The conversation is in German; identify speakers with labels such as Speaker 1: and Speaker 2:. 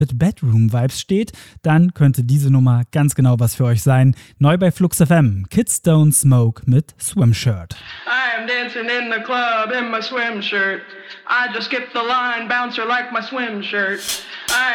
Speaker 1: mit Bedroom-Vibes steht, dann könnte diese Nummer ganz genau was für euch sein. Neu bei Flux FM, Kids Don't Smoke mit Swim-Shirt.
Speaker 2: I am dancing in the club in my swim shirt. I just skipped the line, bouncer like my swim shirt.